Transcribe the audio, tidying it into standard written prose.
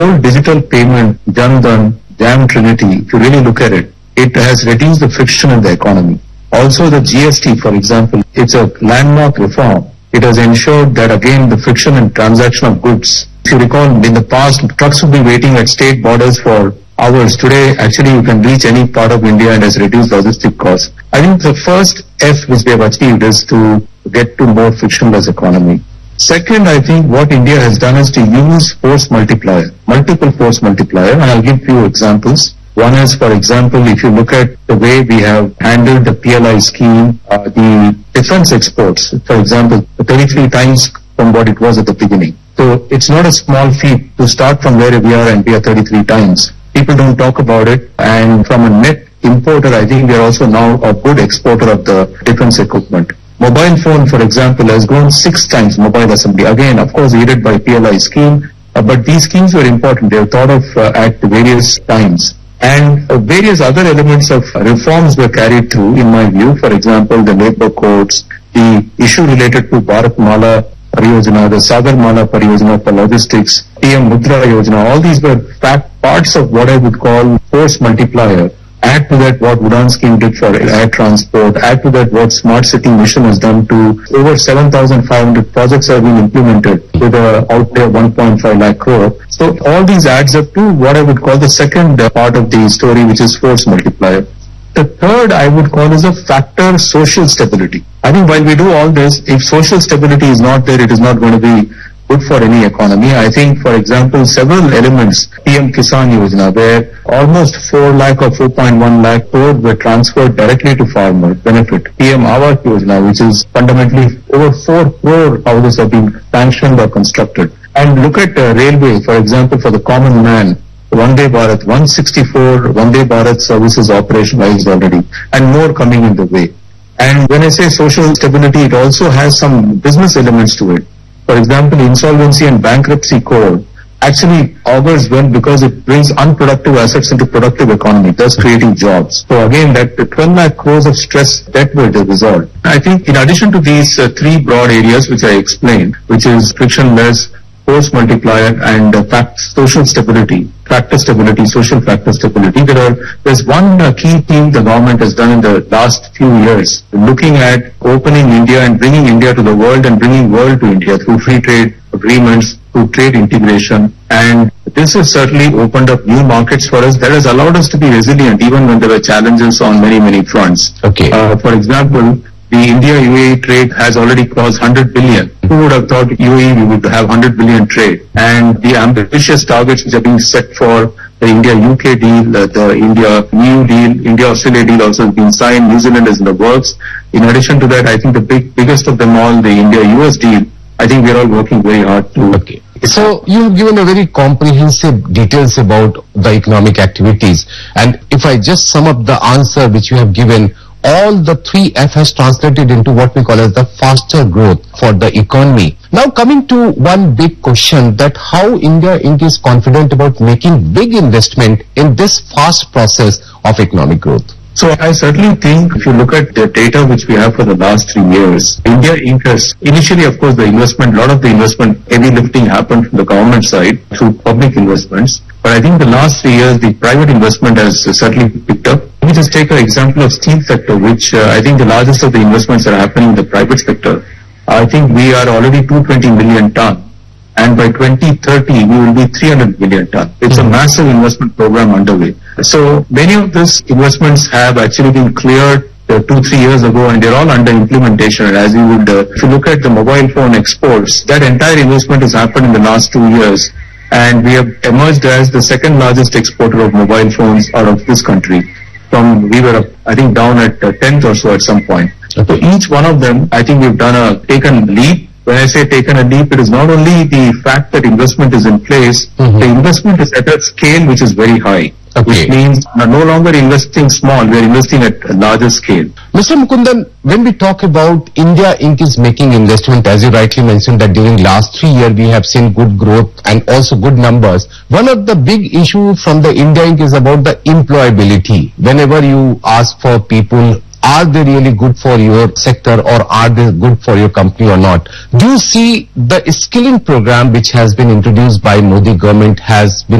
whole digital payment, Jan Dhan, Jam Trinity, if you really look at it, it has reduced the friction in the economy. Also the GST, for example, it's a landmark reform. It has ensured that again the friction in transaction of goods. If you recall, in the past, trucks would be waiting at state borders for hours. Today, actually, you can reach any part of India and has reduced logistic costs. I think the first F which they have achieved is to get to more frictionless economy. Second, I think what India has done is to use force multiplier, multiple force multiplier, and I'll give few examples. One is, for example, if you look at the way we have handled the PLI scheme, the defense exports, for example, 33 times from what it was at the beginning. So it's not a small feat to start from where we are and we are 33 times. People don't talk about it, and from a net importer, I think we are also now a good exporter of the defense equipment. Mobile phone, for example, has grown 6 times, mobile assembly. Again, of course, aided by PLI scheme, but these schemes were important. They were thought of at various times. And various other elements of reforms were carried through, in my view. For example, the labor codes, the issue related to Bharat Mala Pariyojana, the Sagar Mala Pariyojana for logistics, PM Mudra Yojana, all these were parts of what I would call force multiplier. Add to that what Udaan scheme did for air transport, add to that what Smart City Mission has done to over 7,500 projects have been implemented with an outlay of 1.5 lakh crore. So all these adds up to what I would call the second part of the story, which is force multiplier. The third I would call is a factor, social stability. I think while we do all this, if social stability is not there, it is not going to be good for any economy. I think, for example, several elements, PM Kisan Yojana, where almost 4 lakh or 4.1 lakh crore were transferred directly to farmer benefit. PM Awas Yojana, which is fundamentally over 4 crore houses have been sanctioned or constructed. And look at railway, for example, for the common man, Vande Bharat, 164 Vande Bharat services operationalized already, and more coming in the way. And when I say social stability, it also has some business elements to it. For example, insolvency and bankruptcy code actually augurs well because it brings unproductive assets into productive economy, thus creating jobs. So again, that 12 lakh crores of stress debt were resolved. I think in addition to these 3 broad areas which I explained, which is frictionless, force multiplier, and social stability, factor stability, social factor stability, there's one key thing the government has done in the last few years, looking at opening India and bringing India to the world and bringing world to India through free trade agreements, through trade integration. And this has certainly opened up new markets for us that has allowed us to be resilient even when there were challenges on many, many fronts. Okay. For example, the India-UAE trade has already crossed 100 billion. Who would have thought UAE we would have 100 billion trade? And the ambitious targets which are being set for the India-UK deal, the India-EU deal, India-Australia deal also has been signed. New Zealand is in the works. In addition to that, I think the biggest of them all, the India-US deal, I think we are all working very hard to. Okay. So you have given a very comprehensive details about the economic activities. And if I just sum up the answer which you have given, all the 3F has translated into what we call as the faster growth for the economy. Now coming to one big question, that how India Inc. is confident about making big investment in this fast process of economic growth. So I certainly think if you look at the data which we have for the last 3 years, India Inc. has initially, of course, a lot of the investment, heavy lifting happened from the government side through public investments. But I think the last 3 years, the private investment has certainly picked up. Let me just take an example of steel sector, which I think the largest of the investments are happening in the private sector. I think we are already 220 million ton. And by 2030, we will be 300 million ton. It's a massive investment program underway. So many of these investments have actually been cleared 2-3 years ago, and they're all under implementation. And as you would, if you look at the mobile phone exports, that entire investment has happened in the last 2 years. And we have emerged as the second largest exporter of mobile phones out of this country. We were, I think, down at 10th or so at some point. So each one of them, I think we've taken a leap. When I say taken a leap, it is not only the fact that investment is in place, the investment is at a scale which is very high. Which means we are no longer investing small, we are investing at a larger scale. Mr. Mukundan, when we talk about India Inc. is making investment, as you rightly mentioned that during last 3 years we have seen good growth and also good numbers. One of the big issues from the India Inc. is about the employability. Whenever you ask for people, are they really good for your sector or are they good for your company or not? Do you see the skilling program which has been introduced by Modi government has been